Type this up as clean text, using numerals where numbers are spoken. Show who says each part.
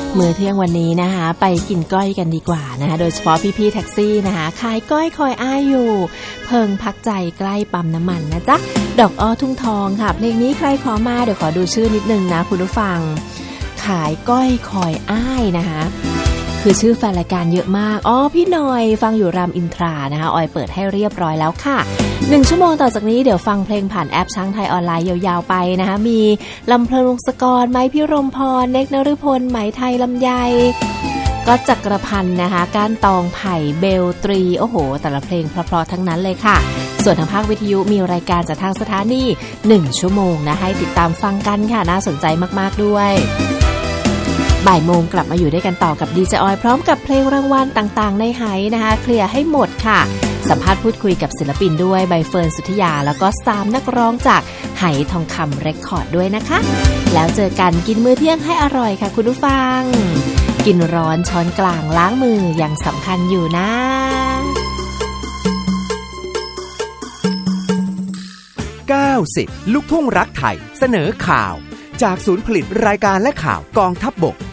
Speaker 1: มื้อเที่ยงวันนี้นะคะไปกินก้อยกันดีกว่านะคะโดยเฉพาะพี่ๆแท็กซี่นะคะขายก้อยคอยอ้ายอยู่เพิงพักใจใกล้ปั๊มน้ำมันนะจ๊ะดอกอ้อทุ่งทองค่ะเพลงนี้ใครขอมาเดี๋ยวขอดูชื่อนิดนึงนะคุณผู้ฟังขายก้อยคอยอ้ายนะคะคือชื่อแฟนรายการเยอะมากพี่หน่อยฟังอยู่รามอินทรานะคะออยเปิดให้เรียบร้อยแล้วค่ะ1ชั่วโมงต่อจากนี้เดี๋ยวฟังเพลงผ่านแอปช้างไทยออนไลน์ยาวๆไปนะคะมีลำเพลินวงศกรไม้พิรมพรเนกนฤพลไหมไทยลำไยก็จักรพันธ์นะคะก้านตองไผ่เบลตรีโอ้โหแต่ละเพลงเพราะๆทั้งนั้นเลยค่ะส่วนทางภาควิทยุมีรายการจากทางสถานี1ชั่วโมงนะให้ติดตามฟังกันค่ะน่าสนใจมากๆด้วยบ่ายโมงกลับมาอยู่ด้วยกันต่อกับดีเจออยพร้อมกับเพลงรางวัลต่างๆในไหนะคะเคลียร์ให้หมดค่ะสัมภาษณ์พูดคุยกับศิลปินด้วยใบเฟิร์นสุทธิยาแล้วก็3นักร้องจากไหทองคำเรคคอร์ดด้วยนะคะแล้วเจอกันกินมื้อเที่ยงให้อร่อยค่ะคุณผู้ฟังกินร้อนช้อนกลางล้างมือยังสำคัญอยู่นะ
Speaker 2: 90ลูกทุ่งรักไทยเสนอข่าวจากศูนย์ผลิตรายการและข่าวกองทัพบก